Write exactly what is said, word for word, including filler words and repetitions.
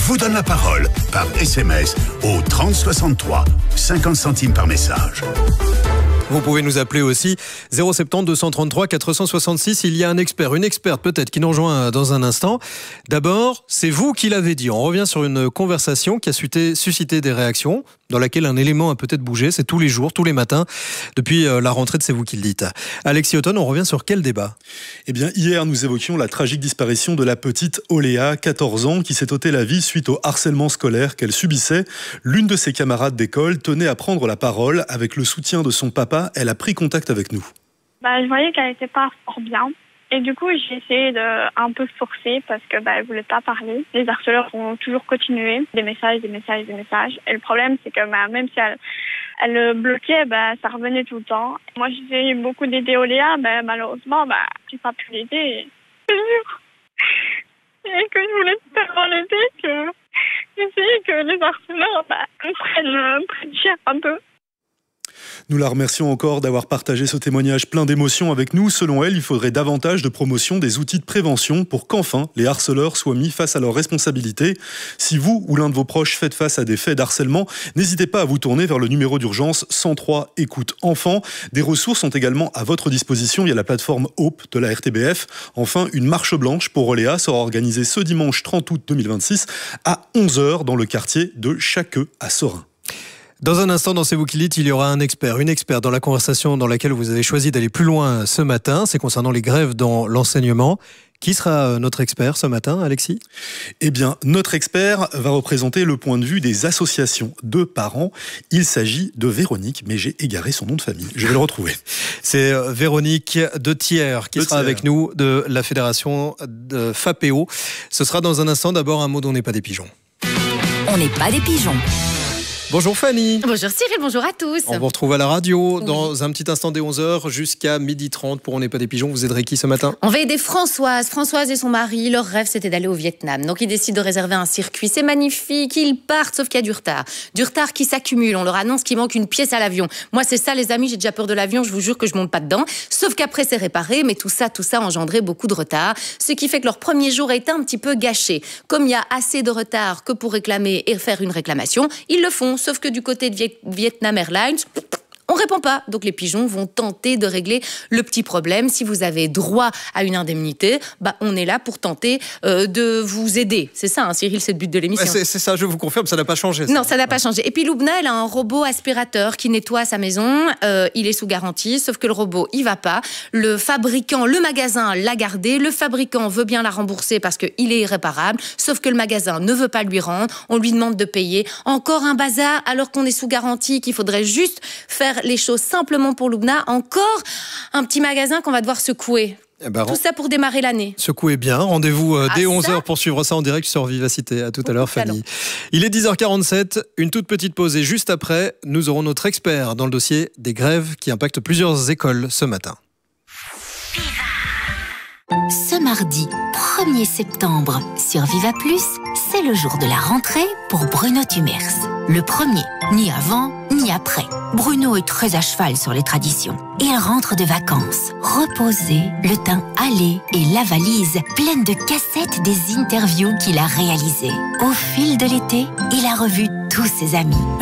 vous donne la parole par S M S au trente soixante-trois, cinquante centimes par message. Vous pouvez nous appeler aussi zéro sept zéro deux cent trente-trois quatre cent soixante-six. Il y a un expert, une experte peut-être qui nous rejoint dans un instant. D'abord, c'est vous qui l'avez dit. On revient sur une conversation qui a suscité des réactions, dans laquelle un élément a peut-être bougé. C'est tous les jours, tous les matins, depuis la rentrée de C'est vous qui le dites. Alexis Othon, on revient sur quel débat ? Eh bien, hier, nous évoquions la tragique disparition de la petite Oléa, quatorze ans, qui s'est ôté la vie suite au harcèlement scolaire qu'elle subissait. L'une de ses camarades d'école tenait à prendre la parole. Avec le soutien de son papa, elle a pris contact avec nous. Bah, je voyais qu'elle n'était pas fort bien. Et du coup, j'ai essayé de un peu forcer parce que bah, elle voulait pas parler. Les harceleurs ont toujours continué. Des messages, des messages, des messages. Et le problème, c'est que bah, même si elle, elle bloquait, bah, ça revenait tout le temps. Moi, j'essayais beaucoup d'aider Oléa. Bah, malheureusement, bah, j'ai pas pu l'aider. C'est dur. Et que je voulais tellement l'aider que j'essayais que les harceleurs bah, prennent, prennent cher un peu. Nous la remercions encore d'avoir partagé ce témoignage plein d'émotions avec nous. Selon elle, il faudrait davantage de promotion des outils de prévention pour qu'enfin les harceleurs soient mis face à leurs responsabilités. Si vous ou l'un de vos proches faites face à des faits d'harcèlement, n'hésitez pas à vous tourner vers le numéro d'urgence cent trois Écoute Enfant. Des ressources sont également à votre disposition via la plateforme Hope de la R T B F. Enfin, une marche blanche pour Oléa sera organisée ce dimanche trente août deux mille vingt-six à onze heures dans le quartier de Chaqueux à Sorin. Dans un instant, dans C'est vous qui le dites, il y aura un expert, une experte dans la conversation dans laquelle vous avez choisi d'aller plus loin ce matin. C'est concernant les grèves dans l'enseignement. Qui sera notre expert ce matin, Alexis ? Eh bien, notre expert va représenter le point de vue des associations de parents. Il s'agit de Véronique, mais j'ai égaré son nom de famille. Je vais le retrouver. C'est Véronique de Thiers qui de sera Thiers. avec nous de la fédération de FAPEO. Ce sera dans un instant. D'abord, un mot d'On n'est pas des pigeons. On n'est pas des pigeons. Bonjour Fanny. Bonjour Cyril, bonjour à tous. On vous retrouve à la radio Oui. dans un petit instant dès onze heures jusqu'à midi trente pour On n'est pas des pigeons. Vous aiderez qui ce matin ? On va aider Françoise. Françoise et son mari, leur rêve c'était d'aller au Vietnam. Donc ils décident de réserver un circuit. C'est magnifique, ils partent, sauf qu'il y a du retard. Du retard qui s'accumule. On leur annonce qu'il manque une pièce à l'avion. Moi c'est ça les amis, j'ai déjà peur de l'avion, je vous jure que je monte pas dedans. Sauf qu'après c'est réparé, mais tout ça, tout ça a engendré beaucoup de retard. Ce qui fait que leur premier jour a été un petit peu gâché. Comme il y a assez de retard que pour réclamer et faire une réclamation, ils le font. Sauf que du côté de Vietnam Airlines, on répond pas. Donc les pigeons vont tenter de régler le petit problème. Si vous avez droit à une indemnité, bah on est là pour tenter euh, de vous aider. C'est ça, hein, Cyril, c'est le but de l'émission. Ouais, c'est, c'est ça, je vous confirme, ça n'a pas changé. Ça. Non, ça n'a pas changé. Et puis Loubna, elle a un robot aspirateur qui nettoie sa maison. Euh, il est sous garantie, sauf que le robot, il va pas. Le fabricant, le magasin l'a gardé. Le fabricant veut bien la rembourser parce qu'il est irréparable. Sauf que le magasin ne veut pas lui rendre. On lui demande de payer. Encore un bazar alors qu'on est sous garantie, qu'il faudrait juste faire les choses simplement pour Loubna. Encore un petit magasin qu'on va devoir secouer. Eh ben, Tout ça pour démarrer l'année. Secouez bien. Rendez-vous euh, Ah, dès onze heures ça pour suivre ça en direct sur Vivacité. À tout à l'heure, talent. Fanny. Il est dix heures quarante-sept. Une toute petite pause et juste après, nous aurons notre expert dans le dossier des grèves qui impactent plusieurs écoles ce matin. Ce mardi premier septembre, sur Viva Plus, c'est le jour de la rentrée pour Bruno Tumers. Le premier, ni avant, ni après. Bruno est très à cheval sur les traditions. Il rentre de vacances, reposé, le teint hâlé et la valise pleine de cassettes des interviews qu'il a réalisées. Au fil de l'été, il a revu tous ses amis.